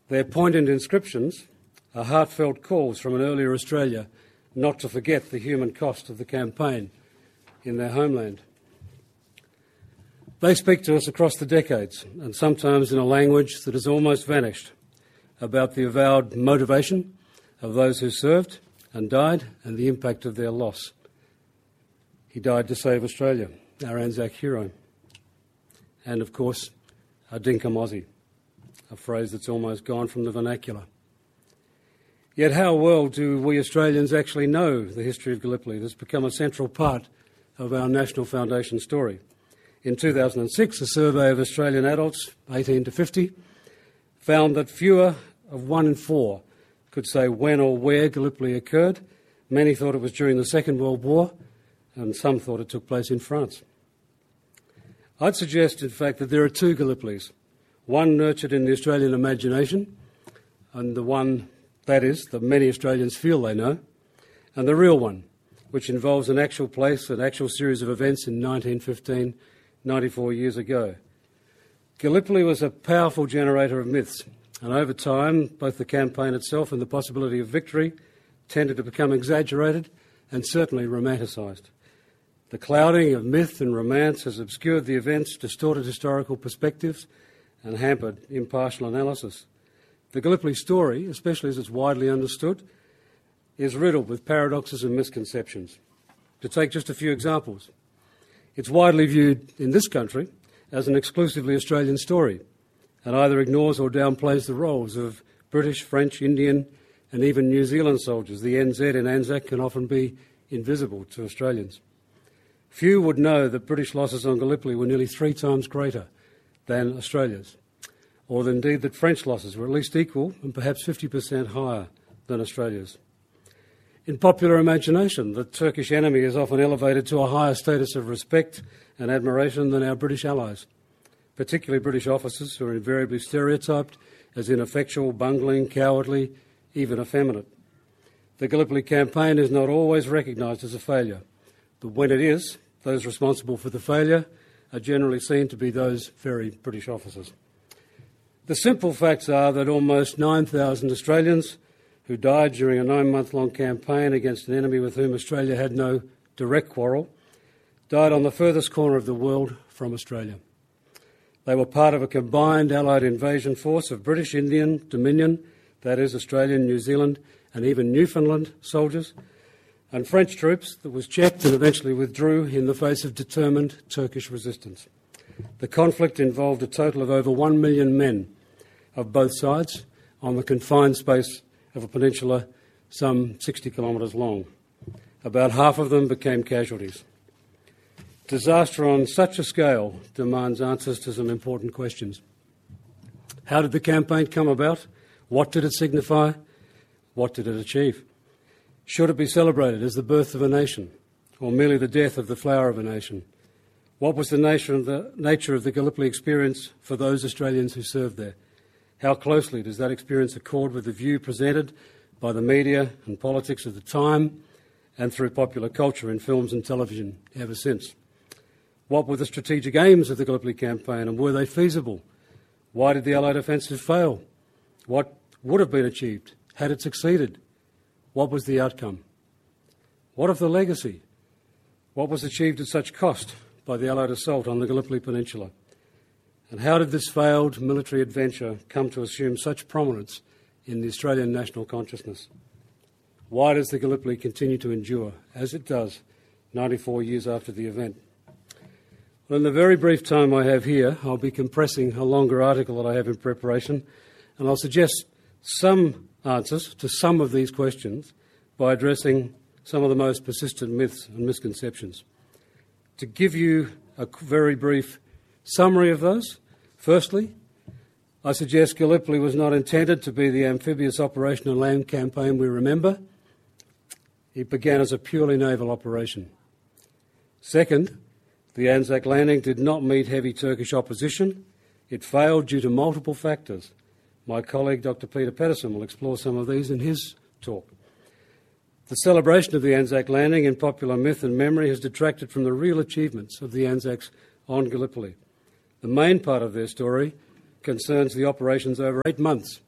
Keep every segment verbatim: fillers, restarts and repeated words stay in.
Their poignant inscriptions are heartfelt calls from an earlier Australia not to forget the human cost of the campaign in their homeland. They speak to us across the decades, and sometimes in a language that has almost vanished, about the avowed motivation of those who served and died and the impact of their loss. He died to save Australia, our Anzac hero. And, of course, our Dinkum Aussie, a phrase that's almost gone from the vernacular. Yet how well do we Australians actually know the history of Gallipoli that's become a central part of our National Foundation story? In two thousand six, a survey of Australian adults, eighteen to fifty, found that fewer of one in four could say when or where Gallipoli occurred. Many thought it was during the Second World War, and some thought it took place in France. I'd suggest, in fact, that there are two Gallipolis, one nurtured in the Australian imagination, and the one, that is, that many Australians feel they know, and the real one, which involves an actual place, an actual series of events in nineteen fifteen, ninety-four years ago. Gallipoli was a powerful generator of myths, and over time, both the campaign itself and the possibility of victory tended to become exaggerated and certainly romanticised. The clouding of myth and romance has obscured the events, distorted historical perspectives, and hampered impartial analysis. The Gallipoli story, especially as it's widely understood, is riddled with paradoxes and misconceptions. To take just a few examples, it's widely viewed in this country as an exclusively Australian story, and either ignores or downplays the roles of British, French, Indian, and even New Zealand soldiers. The N Z in Anzac can often be invisible to Australians. Few would know that British losses on Gallipoli were nearly three times greater than Australia's, or indeed that French losses were at least equal and perhaps fifty percent higher than Australia's. In popular imagination, the Turkish enemy is often elevated to a higher status of respect and admiration than our British allies, particularly British officers who are invariably stereotyped as ineffectual, bungling, cowardly, even effeminate. The Gallipoli campaign is not always recognised as a failure, but when it is, those responsible for the failure are generally seen to be those very British officers. The simple facts are that almost nine thousand Australians who died during a nine-month-long campaign against an enemy with whom Australia had no direct quarrel, died on the furthest corner of the world from Australia. They were part of a combined Allied invasion force of British, Indian, Dominion, that is, Australian, New Zealand, and even Newfoundland soldiers, and French troops that was checked and eventually withdrew in the face of determined Turkish resistance. The conflict involved a total of over one million men of both sides on the confined space of a peninsula some sixty kilometres long. About half of them became casualties. Disaster on such a scale demands answers to some important questions. How did the campaign come about? What did it signify? What did it achieve? Should it be celebrated as the birth of a nation, or merely the death of the flower of a nation? What was the nature of the, nature of the Gallipoli experience for those Australians who served there? How closely does that experience accord with the view presented by the media and politics of the time and through popular culture in films and television ever since? What were the strategic aims of the Gallipoli campaign, and were they feasible? Why did the Allied offensive fail? What would have been achieved had it succeeded? What was the outcome? What of the legacy? What was achieved at such cost by the Allied assault on the Gallipoli Peninsula? And how did this failed military adventure come to assume such prominence in the Australian national consciousness? Why does the Gallipoli continue to endure, as it does, ninety-four years after the event? Well, in the very brief time I have here, I'll be compressing a longer article that I have in preparation, and I'll suggest some answers to some of these questions by addressing some of the most persistent myths and misconceptions. To give you a very brief summary of those, firstly, I suggest Gallipoli was not intended to be the amphibious operation and land campaign we remember. It began as a purely naval operation. Second, the Anzac landing did not meet heavy Turkish opposition. It failed due to multiple factors. My colleague, Doctor Peter Pedersen, will explore some of these in his talk. The celebration of the Anzac landing in popular myth and memory has detracted from the real achievements of the Anzacs on Gallipoli. The main part of their story concerns the operations over eight months,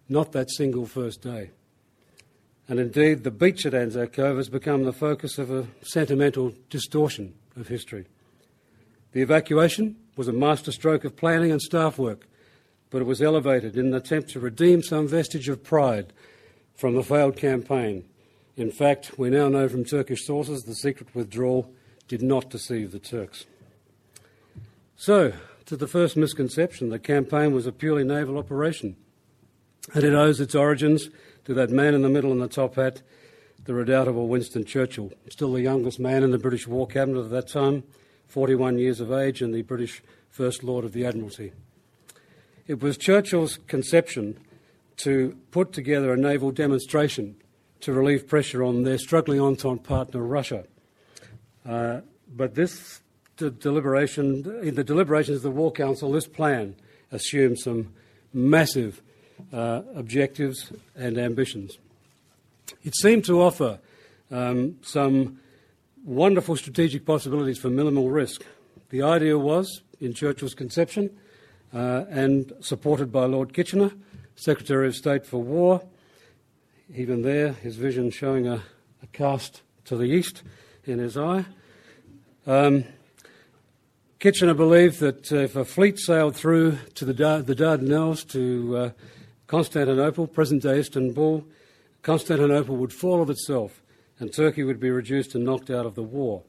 not that single first day. And indeed, the beach at Anzac Cove has become the focus of a sentimental distortion of history. The evacuation was a masterstroke of planning and staff work, but it was elevated in an attempt to redeem some vestige of pride from the failed campaign. In fact, we now know from Turkish sources the secret withdrawal did not deceive the Turks. So, to the first misconception, the campaign was a purely naval operation, and it owes its origins to that man in the middle in the top hat, the redoubtable Winston Churchill, still the youngest man in the British War Cabinet at that time, forty-one years of age and the British First Lord of the Admiralty. It was Churchill's conception to put together a naval demonstration to relieve pressure on their struggling Entente partner, Russia. Uh, but this de- deliberation, in the deliberations of the War Council, this plan assumed some massive uh, objectives and ambitions. It seemed to offer um, some wonderful strategic possibilities for minimal risk. The idea was, in Churchill's conception, uh, and supported by Lord Kitchener, Secretary of State for War, even there, his vision showing a, a cast to the east in his eye. Um, Kitchener believed that uh, if a fleet sailed through to the, Dar- the Dardanelles to uh, Constantinople, present-day Istanbul, Constantinople would fall of itself and Turkey would be reduced and knocked out of the war.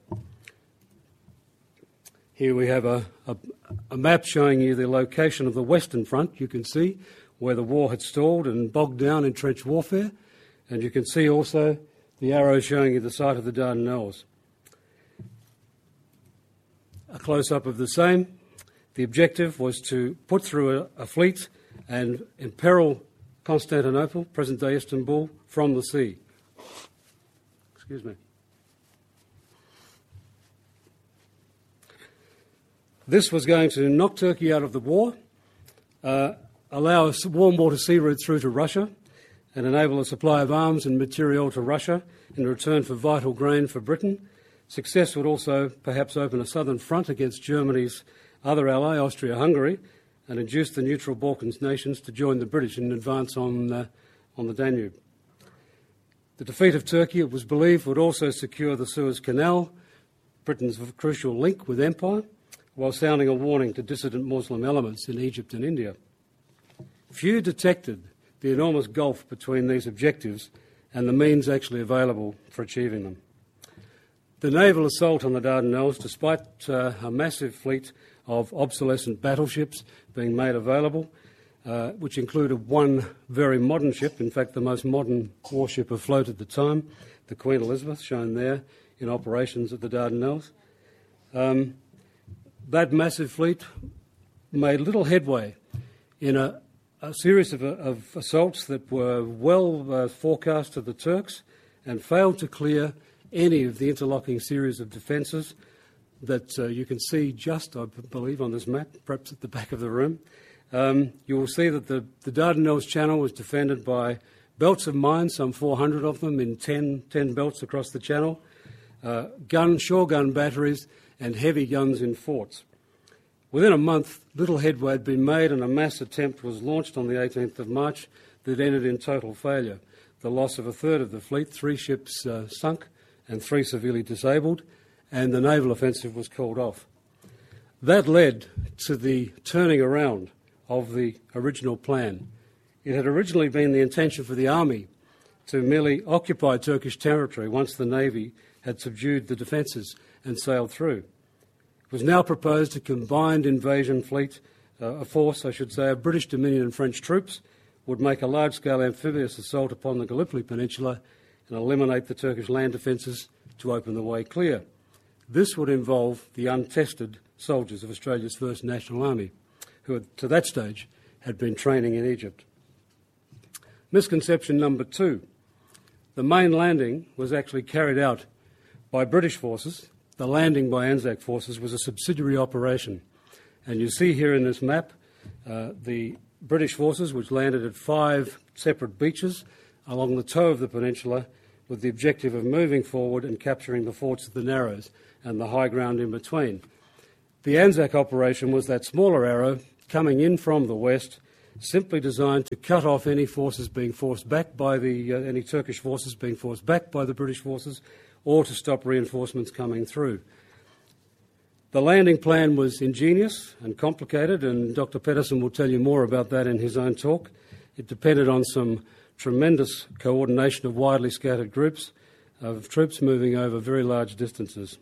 Here we have a, a, a map showing you the location of the Western Front. You can see where the war had stalled and bogged down in trench warfare. And you can see also the arrow showing you the site of the Dardanelles. A close-up of the same. The objective was to put through a, a fleet and imperil Constantinople, present-day Istanbul, from the sea. Excuse me. This was going to knock Turkey out of the war, uh, allow a warm water sea route through to Russia, and enable a supply of arms and material to Russia in return for vital grain for Britain. Success would also perhaps open a southern front against Germany's other ally, Austria-Hungary, and induce the neutral Balkans nations to join the British in advance on, uh, on the Danube. The defeat of Turkey, it was believed, would also secure the Suez Canal, Britain's crucial link with empire, while sounding a warning to dissident Muslim elements in Egypt and India. Few detected the enormous gulf between these objectives and the means actually available for achieving them. The naval assault on the Dardanelles, despite uh, a massive fleet of obsolescent battleships being made available, uh, which included one very modern ship, in fact the most modern warship afloat at the time, the Queen Elizabeth, shown there in operations at the Dardanelles. Um, that massive fleet made little headway in a, a series of, of assaults that were well uh, forecast to the Turks and failed to clear any of the interlocking series of defences that uh, you can see just, I believe, on this map, perhaps at the back of the room. Um, you will see that the, the Dardanelles Channel was defended by belts of mines, some four hundred of them in ten, ten belts across the channel, uh, gun, shore gun batteries and heavy guns in forts. Within a month, little headway had been made and a mass attempt was launched on the eighteenth of March that ended in total failure. The loss of a third of the fleet, three ships uh, sunk and three severely disabled, and the naval offensive was called off. That led to the turning around of the original plan. It had originally been the intention for the army to merely occupy Turkish territory once the navy had subdued the defences and sailed through. It was now proposed a combined invasion fleet, uh, a force, I should say, of British, Dominion and French troops would make a large-scale amphibious assault upon the Gallipoli Peninsula and eliminate the Turkish land defences to open the way clear. This would involve the untested soldiers of Australia's First National Army, who had, to that stage had been training in Egypt. Misconception number two. The main landing was actually carried out by British forces. The landing by Anzac forces was a subsidiary operation. And you see here in this map uh, the British forces, which landed at five separate beaches along the toe of the peninsula with the objective of moving forward and capturing the forts of the Narrows and the high ground in between. The Anzac operation was that smaller arrow coming in from the west simply designed to cut off any forces being forced back by the, uh, any Turkish forces being forced back by the British forces, or to stop reinforcements coming through. The landing plan was ingenious and complicated, and Doctor Pedersen will tell you more about that in his own talk. It depended on some tremendous coordination of widely scattered groups of troops moving over very large distances.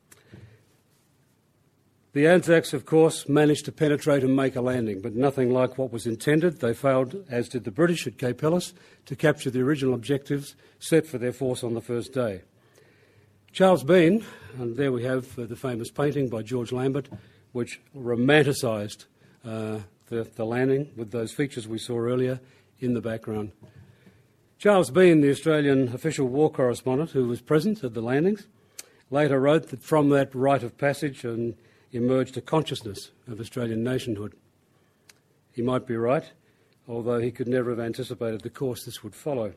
The Anzacs, of course, managed to penetrate and make a landing, but nothing like what was intended. They failed, as did the British at Cape Helles, to capture the original objectives set for their force on the first day. Charles Bean, and there we have uh, the famous painting by George Lambert, which romanticised uh, the, the landing with those features we saw earlier in the background. Charles Bean, the Australian official war correspondent who was present at the landings, later wrote that from that rite of passage and emerged a consciousness of Australian nationhood. He might be right, although he could never have anticipated the course this would follow.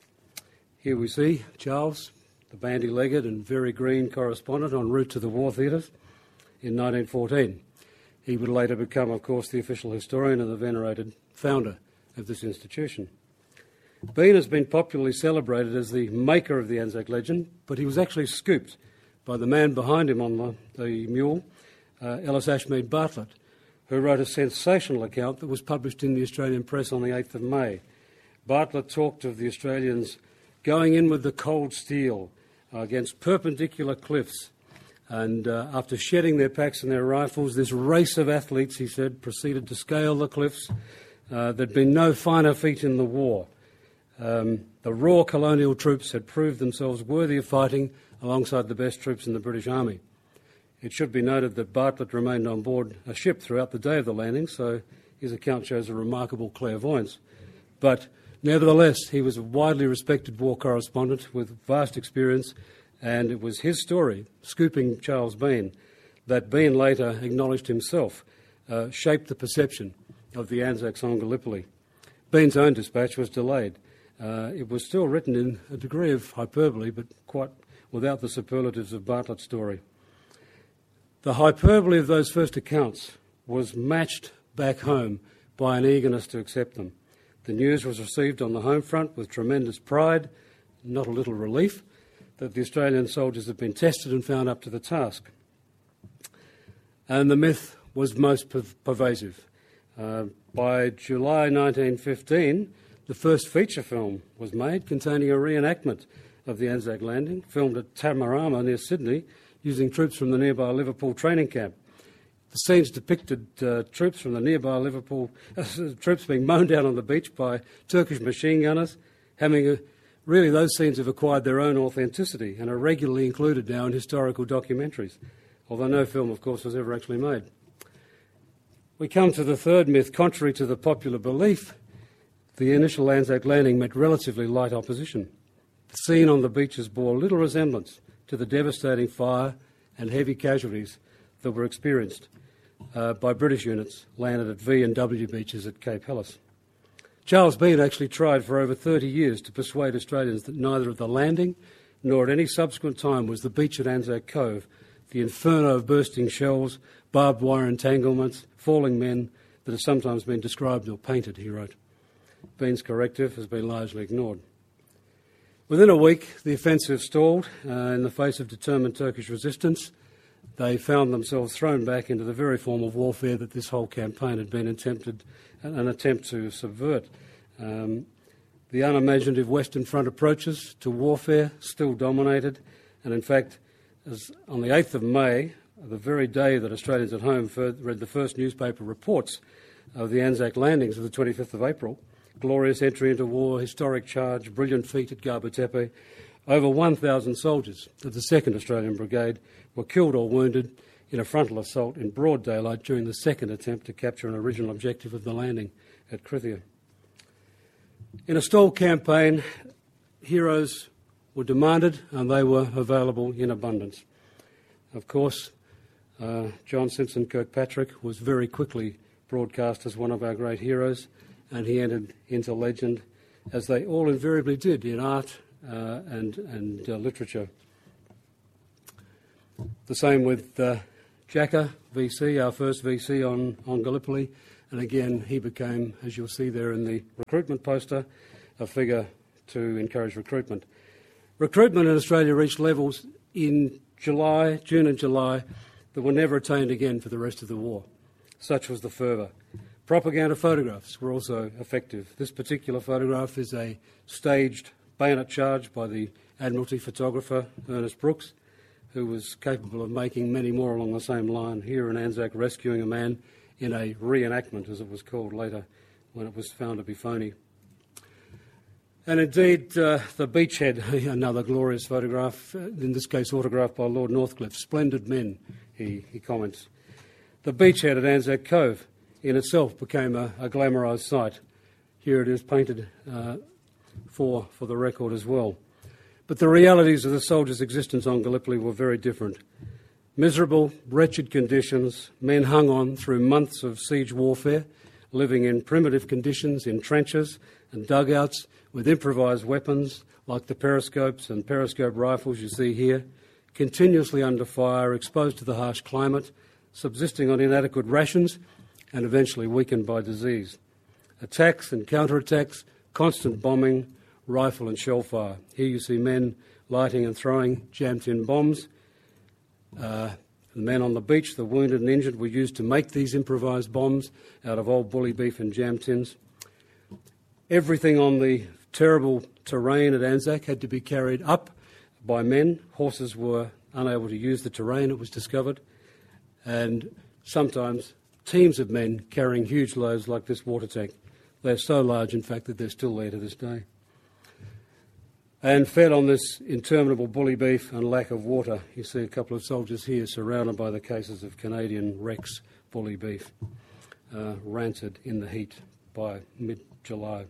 Here we see Charles, the bandy-legged and very green correspondent en route to the war theatres in nineteen fourteen. He would later become, of course, the official historian and the venerated founder of this institution. Bean has been popularly celebrated as the maker of the Anzac legend, but he was actually scooped by the man behind him on the, the mule, uh, Ellis Ashmead Bartlett, who wrote a sensational account that was published in the Australian press on the eighth of May. Bartlett talked of the Australians going in with the cold steel uh, against perpendicular cliffs, and uh, after shedding their packs and their rifles, this race of athletes, he said, proceeded to scale the cliffs. Uh, there'd been no finer feat in the war. Um, the raw colonial troops had proved themselves worthy of fighting alongside the best troops in the British Army. It should be noted that Bartlett remained on board a ship throughout the day of the landing, so his account shows a remarkable clairvoyance. But nevertheless, he was a widely respected war correspondent with vast experience, and it was his story, scooping Charles Bean, that Bean later acknowledged himself, uh, shaped the perception of the Anzacs on Gallipoli. Bean's own dispatch was delayed. Uh, it was still written in a degree of hyperbole, but quite without the superlatives of Bartlett's story. The hyperbole of those first accounts was matched back home by an eagerness to accept them. The news was received on the home front with tremendous pride, not a little relief, that the Australian soldiers had been tested and found up to the task. And the myth was most per- pervasive. Uh, by July nineteen fifteen, the first feature film was made containing a reenactment of the Anzac landing, filmed at Tamarama near Sydney, using troops from the nearby Liverpool training camp. The scenes depicted uh, troops from the nearby Liverpool, uh, troops being mown down on the beach by Turkish machine gunners. Having a, really, those scenes have acquired their own authenticity and are regularly included now in historical documentaries, although no film, of course, was ever actually made. We come to the third myth. Contrary to the popular belief, the initial Anzac landing met relatively light opposition. The scene on the beaches bore little resemblance to the devastating fire and heavy casualties that were experienced uh, by British units landed at V and W beaches at Cape Helles. Charles Bean actually tried for over thirty years to persuade Australians that neither at the landing nor at any subsequent time was the beach at Anzac Cove the inferno of bursting shells, barbed wire entanglements, falling men that has sometimes been described or painted, he wrote. Bean's corrective has been largely ignored. Within a week, the offensive stalled uh, in the face of determined Turkish resistance. They found themselves thrown back into the very form of warfare that this whole campaign had been attempted, an attempt to subvert. Um, the unimaginative Western Front approaches to warfare still dominated, and in fact, as on the eighth of May, the very day that Australians at home read the first newspaper reports of the Anzac landings of the twenty-fifth of April, glorious entry into war, historic charge, brilliant feat at Gaba Tepe, over one thousand soldiers of the second Australian Brigade were killed or wounded in a frontal assault in broad daylight during the second attempt to capture an original objective of the landing at Krithia. In a stalled campaign, heroes were demanded and they were available in abundance. Of course, uh, John Simpson Kirkpatrick was very quickly broadcast as one of our great heroes, and he entered into legend, as they all invariably did in art uh, and, and uh, literature. The same with uh, Jacka V C, our first V C on, on Gallipoli, And again, he became, as you'll see there in the recruitment poster, a figure to encourage recruitment. Recruitment in Australia reached levels in July, June and July, that were never attained again for the rest of the war. Such was the fervour. Propaganda photographs were also effective. This particular photograph is a staged bayonet charge by the Admiralty photographer Ernest Brooks, who was capable of making many more along the same line, here in Anzac rescuing a man in a reenactment, as it was called later, when it was found to be phony. And indeed, uh, the beachhead, another glorious photograph, in this case autographed by Lord Northcliffe. Splendid men, he, he comments. The beachhead at Anzac Cove in itself became a, a glamorised sight. Here it is painted uh, for, for the record as well. But the realities of the soldiers' existence on Gallipoli were very different. Miserable, wretched conditions, men hung on through months of siege warfare, living in primitive conditions in trenches and dugouts with improvised weapons like the periscopes and periscope rifles you see here, continuously under fire, exposed to the harsh climate, subsisting on inadequate rations and eventually weakened by disease. Attacks and counterattacks, constant bombing, rifle and shell fire. Here you see men lighting and throwing jam-tin bombs. Uh, the men on the beach, the wounded and injured, were used to make these improvised bombs out of old bully beef and jam tins. Everything on the terrible terrain at Anzac had to be carried up by men. Horses were unable to use the terrain, it was discovered, and sometimes teams of men carrying huge loads like this water tank. They're so large, in fact, that they're still there to this day. And fed on this interminable bully beef and lack of water. You see a couple of soldiers here surrounded by the cases of Canadian Rex bully beef, uh, rancid in the heat by mid-July.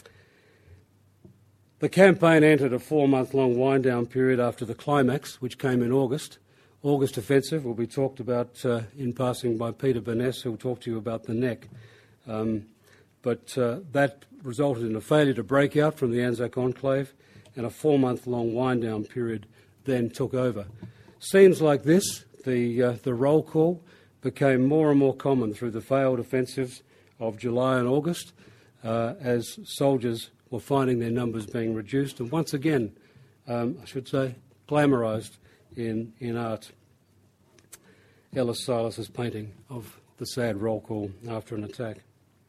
The campaign entered a four-month-long wind-down period after the climax, which came in August. August offensive will be talked about uh, in passing by Peter Burness, who will talk to you about the neck. Um, but uh, that resulted in a failure to break out from the Anzac enclave, and a four-month-long wind-down period then took over. Scenes like this, the, uh, the roll call, became more and more common through the failed offensives of July and August uh, as soldiers were finding their numbers being reduced and once again, um, I should say, glamorised in, in art. Ellis Silas's painting of the sad roll call after an attack.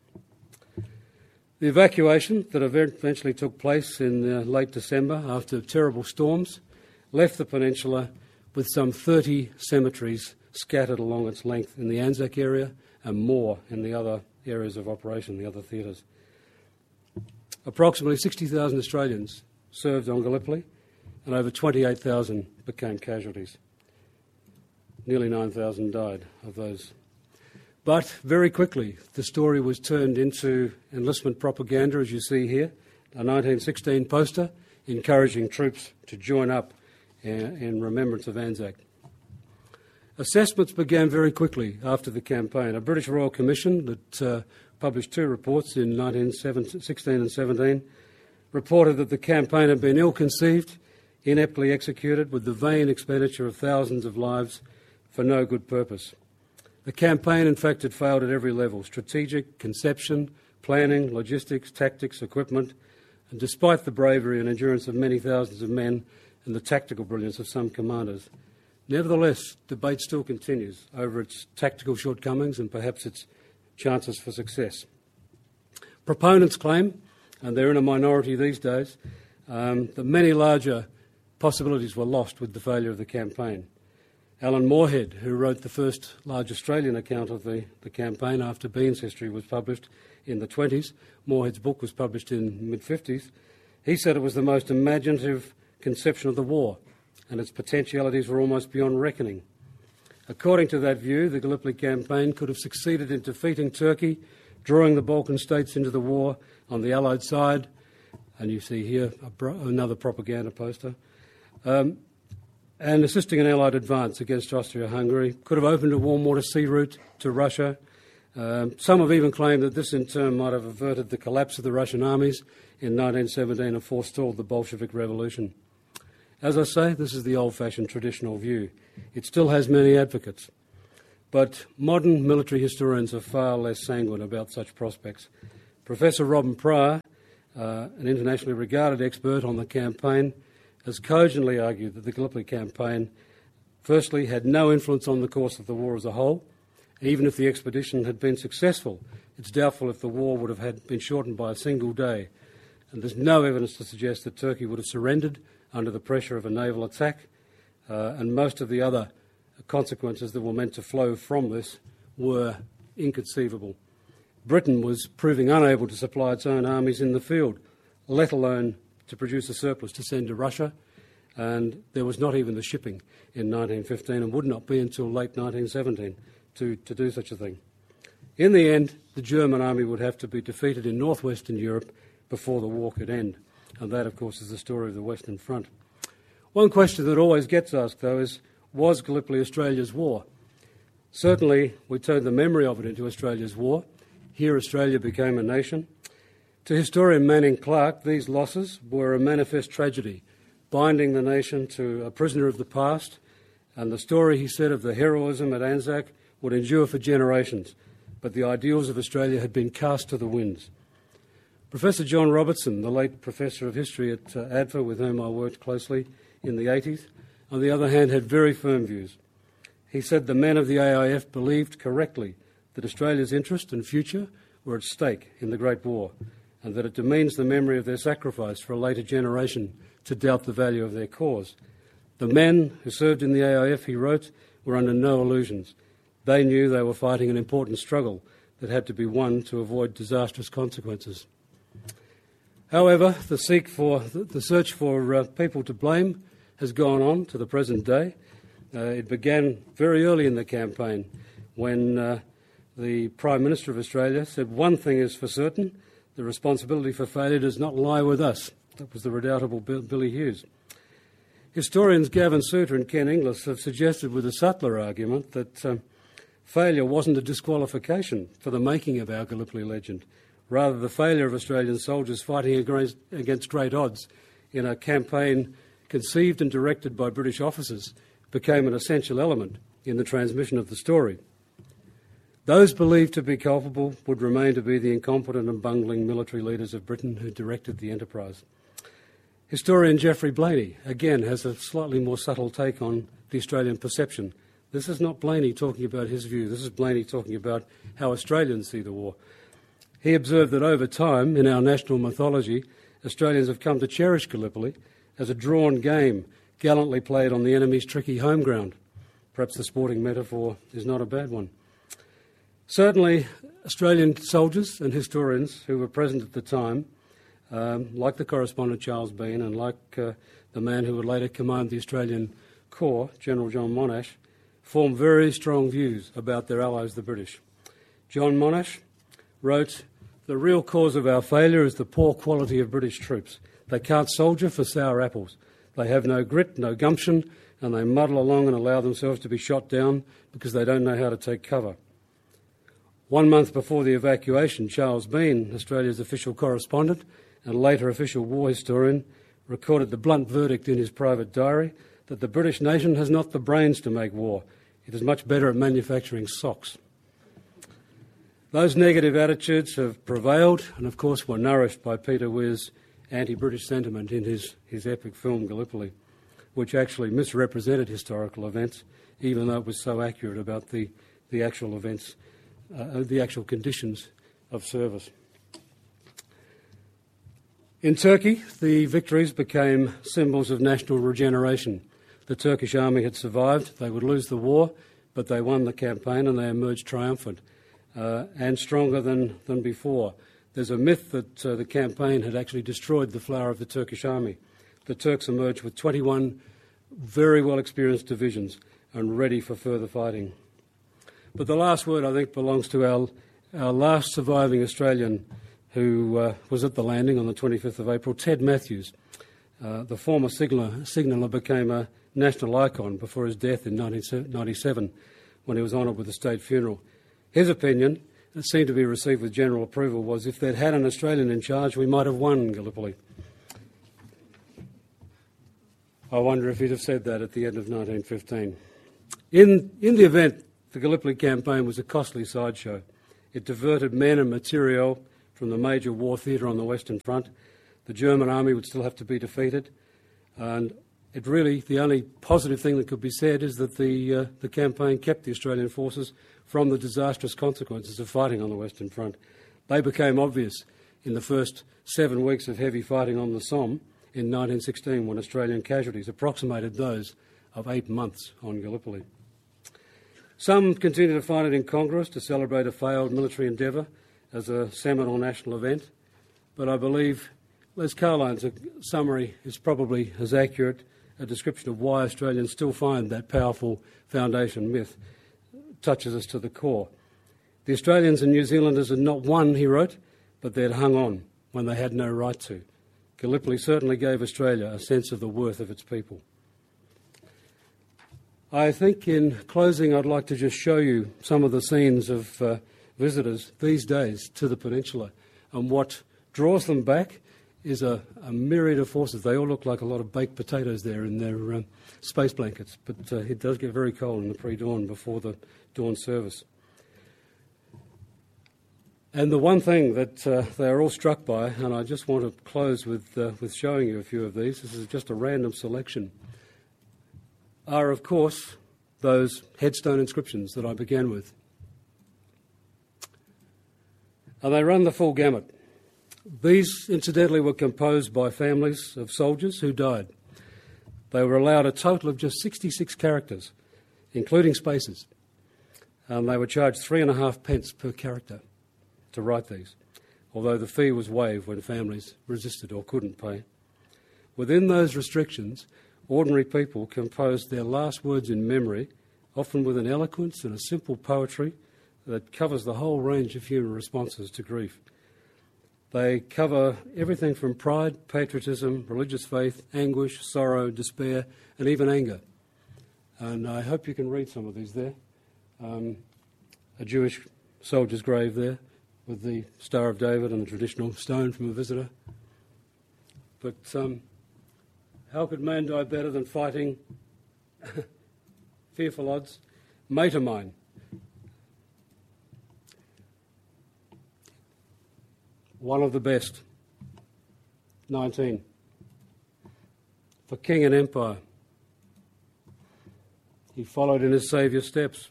The evacuation that eventually took place in uh, late December after terrible storms left the peninsula with some thirty cemeteries scattered along its length in the Anzac area and more in the other areas of operation, the other theatres. Approximately sixty thousand Australians served on Gallipoli and over twenty-eight thousand became casualties. Nearly nine thousand died of those. But very quickly, the story was turned into enlistment propaganda, as you see here, a nineteen sixteen poster encouraging troops to join up in, in remembrance of Anzac. Assessments began very quickly after the campaign. A British Royal Commission that uh, published two reports in nineteen sixteen and seventeen reported that the campaign had been ill-conceived, ineptly executed, with the vain expenditure of thousands of lives for no good purpose. The campaign, in fact, had failed at every level: strategic, conception, planning, logistics, tactics, equipment, and despite the bravery and endurance of many thousands of men and the tactical brilliance of some commanders, nevertheless, debate still continues over its tactical shortcomings and perhaps its chances for success. Proponents claim, and they're in a minority these days, um, that many larger possibilities were lost with the failure of the campaign. Alan Moorhead, who wrote the first large Australian account of the, the campaign after Bean's history was published in the twenties, Moorhead's book was published in the mid-fifties, he said it was the most imaginative conception of the war, and its potentialities were almost beyond reckoning. According to that view, the Gallipoli campaign could have succeeded in defeating Turkey, drawing the Balkan states into the war on the Allied side, and you see here a bro- another propaganda poster, um, and assisting an Allied advance against Austria-Hungary, could have opened a warm water sea route to Russia. Um, some have even claimed that this in turn might have averted the collapse of the Russian armies in nineteen seventeen and forestalled the Bolshevik Revolution. As I say, this is the old-fashioned traditional view. It still has many advocates. But modern military historians are far less sanguine about such prospects. Professor Robin Pryor, uh, an internationally regarded expert on the campaign, has cogently argued that the Gallipoli campaign firstly had no influence on the course of the war as a whole. Even if the expedition had been successful, it's doubtful if the war would have had been shortened by a single day. And there's no evidence to suggest that Turkey would have surrendered under the pressure of a naval attack, uh, and most of the other consequences that were meant to flow from this were inconceivable. Britain was proving unable to supply its own armies in the field, let alone to produce a surplus to send to Russia, and there was not even the shipping in nineteen fifteen and would not be until late nineteen seventeen to, to do such a thing. In the end, the German army would have to be defeated in northwestern Europe before the war could end, and that, of course, is the story of the Western Front. One question that always gets asked, though, is, was Gallipoli Australia's war? Certainly, we turned the memory of it into Australia's war. Here, Australia became a nation. To historian Manning Clark, these losses were a manifest tragedy, binding the nation to a prisoner of the past, and the story, he said, of the heroism at Anzac would endure for generations, but the ideals of Australia had been cast to the winds. Professor John Robertson, the late Professor of History at uh, A D F A, with whom I worked closely in the eighties, on the other hand, had very firm views. He said the men of the A I F believed correctly that Australia's interest and future were at stake in the Great War, and that it demeans the memory of their sacrifice for a later generation to doubt the value of their cause. The men who served in the A I F, he wrote, were under no illusions. They knew they were fighting an important struggle that had to be won to avoid disastrous consequences. However, the, seek for, the search for uh, people to blame has gone on to the present day. Uh, it began very early in the campaign when uh, the Prime Minister of Australia said, "One thing is for certain, the responsibility for failure does not lie with us." That was the redoubtable Bill, Billy Hughes. Historians Gavin Souter and Ken Inglis have suggested with a subtler argument that um, failure wasn't a disqualification for the making of our Gallipoli legend. Rather, the failure of Australian soldiers fighting against great odds in a campaign conceived and directed by British officers became an essential element in the transmission of the story. Those believed to be culpable would remain to be the incompetent and bungling military leaders of Britain who directed the enterprise. Historian Geoffrey Blainey, again, has a slightly more subtle take on the Australian perception. This is not Blainey talking about his view. This is Blainey talking about how Australians see the war. He observed that over time, in our national mythology, Australians have come to cherish Gallipoli as a drawn game, gallantly played on the enemy's tricky home ground. Perhaps the sporting metaphor is not a bad one. Certainly, Australian soldiers and historians who were present at the time, um, like the correspondent Charles Bean and like uh, the man who would later command the Australian Corps, General John Monash, formed very strong views about their allies, the British. John Monash wrote, "The real cause of our failure is the poor quality of British troops. They can't soldier for sour apples. They have no grit, no gumption, and they muddle along and allow themselves to be shot down because they don't know how to take cover." One month before the evacuation, Charles Bean, Australia's official correspondent and later official war historian, recorded the blunt verdict in his private diary that the British nation has not the brains to make war. It is much better at manufacturing socks. Those negative attitudes have prevailed and, of course, were nourished by Peter Weir's anti-British sentiment in his, his epic film Gallipoli, which actually misrepresented historical events, even though it was so accurate about the, the actual events, uh, the actual conditions of service. In Turkey, the victories became symbols of national regeneration. The Turkish army had survived. They would lose the war, but they won the campaign and they emerged triumphant. Uh, and stronger than, than before. There's a myth that uh, the campaign had actually destroyed the flower of the Turkish army. The Turks emerged with twenty-one very well-experienced divisions and ready for further fighting. But the last word, I think, belongs to our, our last surviving Australian who uh, was at the landing on the twenty-fifth of April, Ted Matthews. Uh, the former signaller, signaller became a national icon before his death in nineteen ninety-seven when he was honoured with a state funeral. His opinion, that seemed to be received with general approval, was if they'd had an Australian in charge, we might have won Gallipoli. I wonder if he'd have said that at the end of nineteen fifteen. In, in the event the Gallipoli campaign was a costly sideshow. It diverted men and material from the major war theatre on the Western Front. The German army would still have to be defeated, and it really, the only positive thing that could be said is that the, uh, the campaign kept the Australian forces from the disastrous consequences of fighting on the Western Front. They became obvious in the first seven weeks of heavy fighting on the Somme in nineteen sixteen, when Australian casualties approximated those of eight months on Gallipoli. Some continue to find it incongruous to celebrate a failed military endeavour as a seminal national event, but I believe Les Carline's summary is probably as accurate a description of why Australians still find that powerful foundation myth touches us to the core. The Australians and New Zealanders had not won, he wrote, but they had hung on when they had no right to. Gallipoli certainly gave Australia a sense of the worth of its people. I think in closing I'd like to just show you some of the scenes of uh, visitors these days to the peninsula, and what draws them back is a, a myriad of forces. They all look like a lot of baked potatoes there in their um, space blankets, but uh, it does get very cold in the pre-dawn before the dawn service. And the one thing that uh, they are all struck by, and I just want to close with, uh, with showing you a few of these, this is just a random selection, are of course those headstone inscriptions that I began with. And they run the full gamut. These, incidentally, were composed by families of soldiers who died. They were allowed a total of just sixty-six characters, including spaces, and they were charged three and a half pence per character to write these, although the fee was waived when families resisted or couldn't pay. Within those restrictions, ordinary people composed their last words in memory, often with an eloquence and a simple poetry that covers the whole range of human responses to grief. They cover everything from pride, patriotism, religious faith, anguish, sorrow, despair, and even anger. And I hope you can read some of these there. Um, a Jewish soldier's grave there with the Star of David and the traditional stone from a visitor. But um, how could man die better than fighting fearful odds? Mate of mine. One of the best. nineteen. For king and empire. He followed in his Saviour's steps.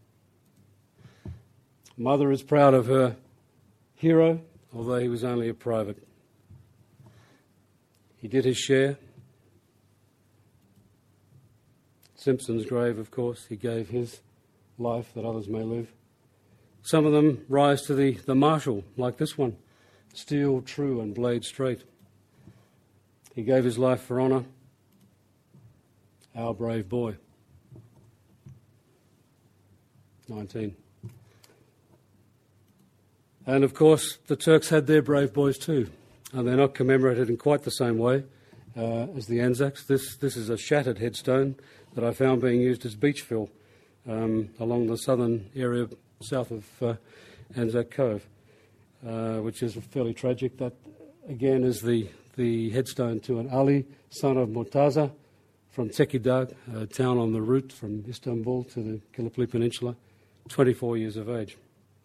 Mother is proud of her hero, although he was only a private. He did his share. Simpson's grave, of course, he gave his life that others may live. Some of them rise to the, the martial, like this one. Steel true and blade straight. He gave his life for honour. Our brave boy. nineteen. And of course, the Turks had their brave boys too, and they're not commemorated in quite the same way uh, as the Anzacs. This, this is a shattered headstone that I found being used as beach fill um, along the southern area south of uh, Anzac Cove. Uh, which is fairly tragic. That, again, is the, the headstone to an Ali, son of Murtaza, from Tekirdağ, a town on the route from Istanbul to the Gallipoli Peninsula, twenty-four years of age.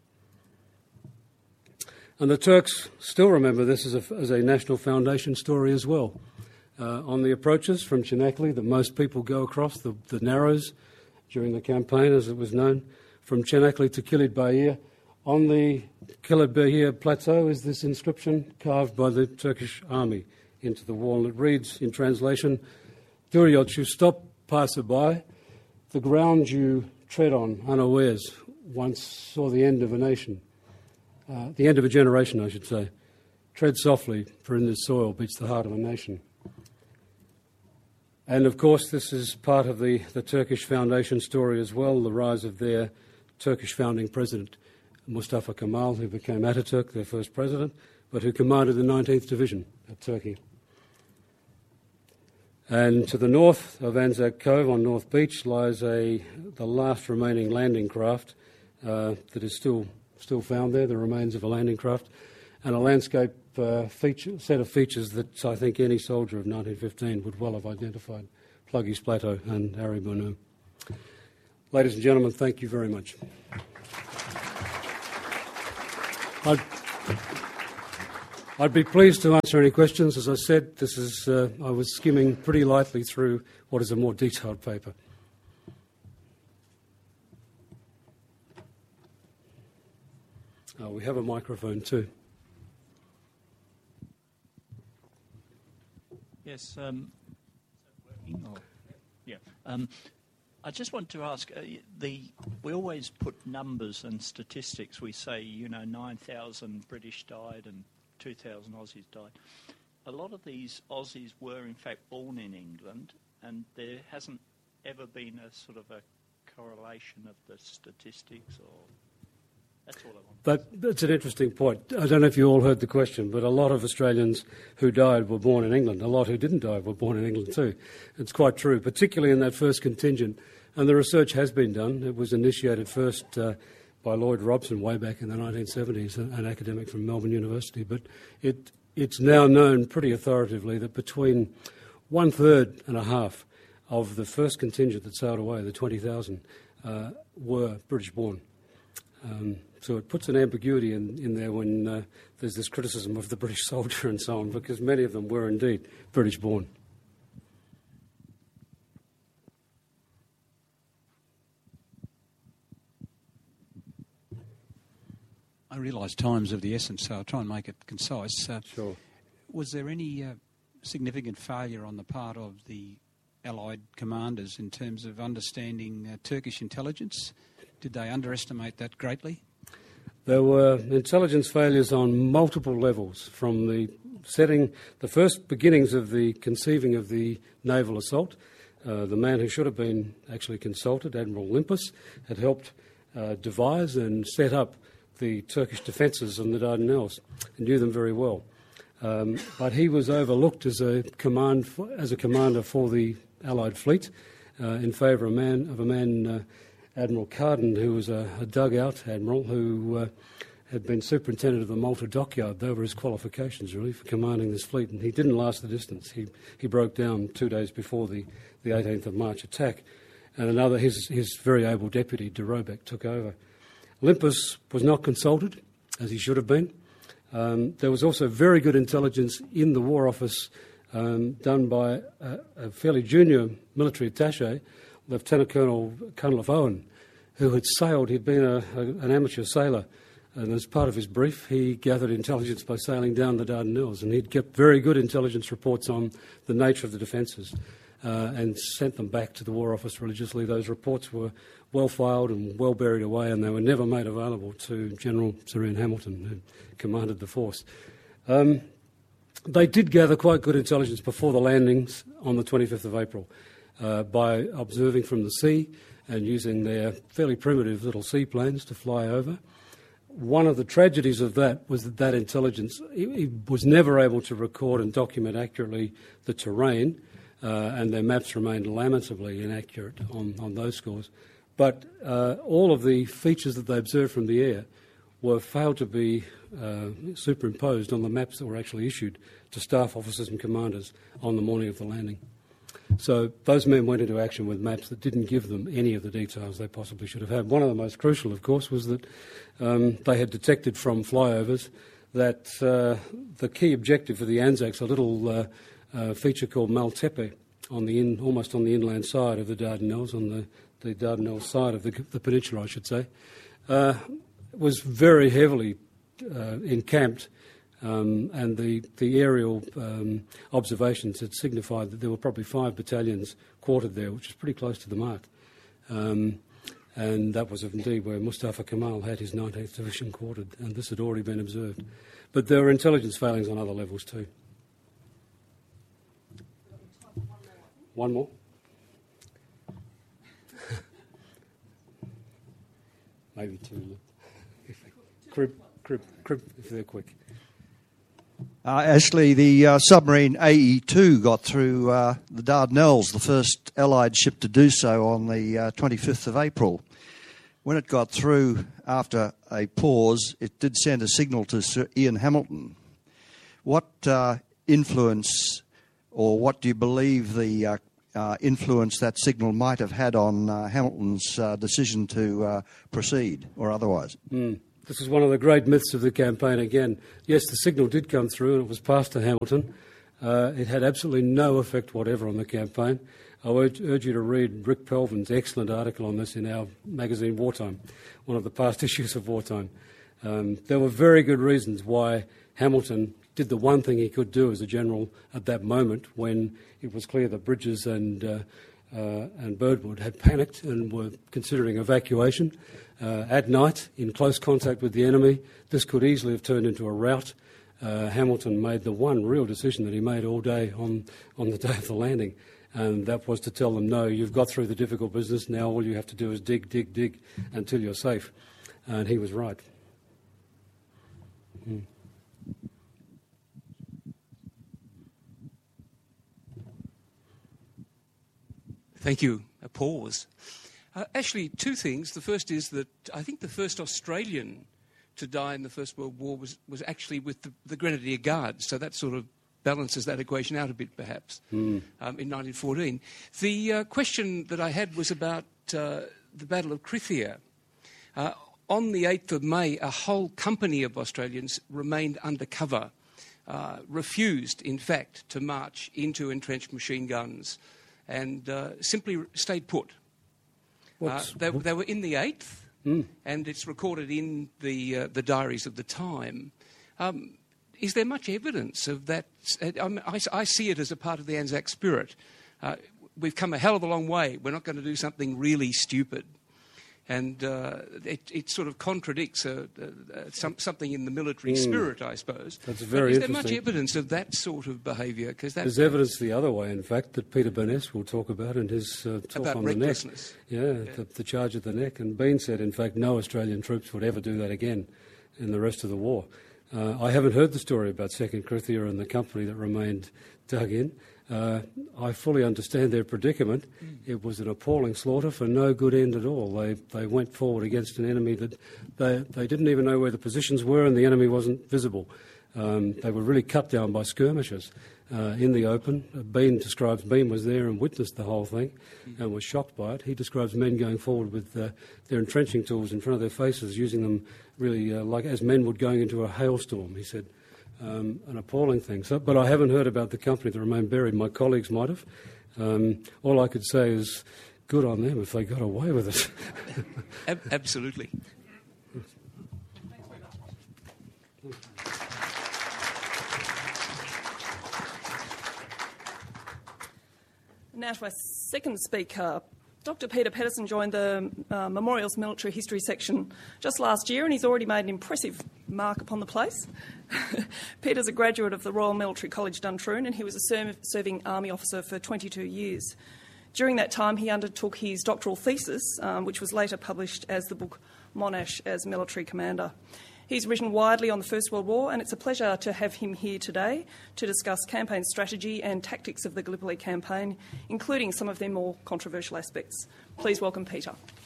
And the Turks still remember this as a, as a national foundation story as well. Uh, on the approaches from Çanakkale that most people go across, the, the Narrows, during the campaign, as it was known, from Çanakkale to Kilitbahir, on the Kilitbahir plateau is this inscription carved by the Turkish army into the wall. And it reads, in translation, "Dur yolcu, stop, passerby. The ground you tread on unawares once saw the end of a nation. Uh, the end of a generation, I should say. Tread softly, for in this soil beats the heart of a nation." And of course, this is part of the, the Turkish Foundation story as well, the rise of their Turkish founding president, Mustafa Kemal, who became Ataturk, their first president, but who commanded the nineteenth Division of Turkey. And to the north of Anzac Cove on North Beach lies a, the last remaining landing craft uh, that is still still found there, the remains of a landing craft, and a landscape uh, feature, set of features that I think any soldier of nineteen fifteen would well have identified, Pluggy's Plateau and Aribunu. Ladies and gentlemen, thank you very much. I'd, I'd be pleased to answer any questions. As I said, this is uh, I was skimming pretty lightly through what is a more detailed paper. Oh, we have a microphone too. Yes. Um, oh, yeah. Um, I just want to ask, uh, the we always put numbers and statistics. We say, you know, nine thousand British died and two thousand Aussies died. A lot of these Aussies were, in fact, born in England, and there hasn't ever been a sort of a correlation of the statistics or... That's all I want. But that's an interesting point. I don't know if you all heard the question, but a lot of Australians who died were born in England. A lot who didn't die were born in England too. It's quite true, particularly in that first contingent. And the research has been done. It was initiated first uh, by Lloyd Robson way back in the nineteen seventies, an academic from Melbourne University. But it, it's now known pretty authoritatively that between one-third and a half of the first contingent that sailed away, the twenty thousand, uh, were British-born. Um, so it puts an ambiguity in, in there when uh, there's this criticism of the British soldier and so on, because many of them were indeed British-born. I realise time's of the essence, so I'll try and make it concise. Uh, Sure. Was there any uh, significant failure on the part of the Allied commanders in terms of understanding uh, Turkish intelligence? Did they underestimate that greatly? There were intelligence failures on multiple levels, from the setting, the first beginnings of the conceiving of the naval assault. Uh, the man who should have been actually consulted, Admiral Limpus, had helped uh, devise and set up the Turkish defences on the Dardanelles and knew them very well. Um, but he was overlooked as a command for, as a commander for the Allied fleet uh, in favour of a man of a man. Uh, Admiral Carden, who was a, a dugout admiral who uh, had been superintendent of the Malta dockyard. They were his qualifications, really, for commanding this fleet, and he didn't last the distance. He he broke down two days before the, the eighteenth of March attack, and another, his, his very able deputy, de Robeck, took over. Limpus was not consulted, as he should have been. Um, there was also very good intelligence in the War Office um, done by a, a fairly junior military attaché, Lieutenant Colonel Cunliffe Owen, who had sailed. He'd been a, a, an amateur sailor, and as part of his brief, he gathered intelligence by sailing down the Dardanelles, and he'd kept very good intelligence reports on the nature of the defences uh, and sent them back to the War Office religiously. Those reports were well filed and well buried away, and they were never made available to General Sir Ian Hamilton, who commanded the force. Um, they did gather quite good intelligence before the landings on the twenty-fifth of April. Uh, by observing from the sea and using their fairly primitive little seaplanes to fly over. One of the tragedies of that was that that intelligence he, he was never able to record and document accurately the terrain, uh, and their maps remained lamentably inaccurate on, on those scores. But uh, all of the features that they observed from the air were failed to be uh, superimposed on the maps that were actually issued to staff officers and commanders on the morning of the landing. So those men went into action with maps that didn't give them any of the details they possibly should have had. One of the most crucial, of course, was that um, they had detected from flyovers that uh, the key objective for the Anzacs, a little uh, uh, feature called Maltepe, on the in, almost on the inland side of the Dardanelles, on the, the Dardanelles side of the, the peninsula, I should say, uh, was very heavily uh, encamped. Um, and the, the aerial um, observations had signified that there were probably five battalions quartered there, which is pretty close to the mark. Um, and that was indeed where Mustafa Kemal had his nineteenth Division quartered, and this had already been observed. But there were intelligence failings on other levels too. One more? Maybe two. Crib, crib, crib, if they're quick. Uh, Ashley, the uh, submarine A E two got through uh, the Dardanelles, the first Allied ship to do so, on the uh, twenty-fifth of April. When it got through, after a pause, it did send a signal to Sir Ian Hamilton. What uh, influence, or what do you believe the uh, uh, influence that signal might have had on uh, Hamilton's uh, decision to uh, proceed or otherwise. Mm. This is one of the great myths of the campaign again. Yes, the signal did come through and it was passed to Hamilton. Uh, it had absolutely no effect whatever on the campaign. I urge, urge you to read Rick Pelvin's excellent article on this in our magazine Wartime, one of the past issues of Wartime. Um, there were very good reasons why Hamilton did the one thing he could do as a general at that moment when it was clear that Bridges and, uh, uh, and Birdwood had panicked and were considering evacuation. Uh, at night, in close contact with the enemy, this could easily have turned into a rout. Uh, Hamilton made the one real decision that he made all day on, on the day of the landing, and that was to tell them, no, you've got through the difficult business, now all you have to do is dig, dig, dig until you're safe. And he was right. Mm. Thank you. A pause. Uh, actually, two things. The first is that I think the first Australian to die in the First World War was, was actually with the, the Grenadier Guards, so that sort of balances that equation out a bit, perhaps, mm. um, in nineteen fourteen. The uh, question that I had was about uh, the Battle of Krithia. Uh, on the eighth of May, a whole company of Australians remained under cover, uh, refused, in fact, to march into entrenched machine guns, and uh, simply stayed put. Uh, they, they were in the eighth, mm. and it's recorded in the uh, the diaries of the time. Um, is there much evidence of that? I, I, I see it as a part of the Anzac spirit. Uh, we've come a hell of a long way. We're not going to do something really stupid. And uh, it, it sort of contradicts uh, uh, some, something in the military mm. spirit, I suppose. That's very but is there interesting. much evidence of that sort of behaviour? Because there's evidence the other way, in fact, that Peter Burness will talk about in his uh, talk about on the neck. Yeah, yeah. The, the charge at the neck. And Bean said, in fact, no Australian troops would ever do that again in the rest of the war. Uh, I haven't heard the story about Second Krithia and the company that remained dug in. Uh, I fully understand their predicament. Mm. It was an appalling slaughter for no good end at all. They they went forward against an enemy that they they didn't even know where the positions were, and the enemy wasn't visible. Um, they were really cut down by skirmishers uh, in the open. Uh, Bean describes Bean was there and witnessed the whole thing mm. and was shocked by it. He describes men going forward with uh, their entrenching tools in front of their faces, using them really uh, like as men would going into a hailstorm. He said. Um, an appalling thing. So, but I haven't heard about the company that remained buried. My colleagues might have. Um, all I could say is good on them if they got away with it. Ab- absolutely. Now to our second speaker. Doctor Peter Pedersen joined the uh, Memorials Military History section just last year, and he's already made an impressive mark upon the place. Peter's a graduate of the Royal Military College Duntroon, and he was a ser- serving Army officer for twenty-two years. During that time, he undertook his doctoral thesis, um, which was later published as the book Monash as Military Commander. He's written widely on the First World War, and it's a pleasure to have him here today to discuss campaign strategy and tactics of the Gallipoli campaign, including some of their more controversial aspects. Please welcome Peter.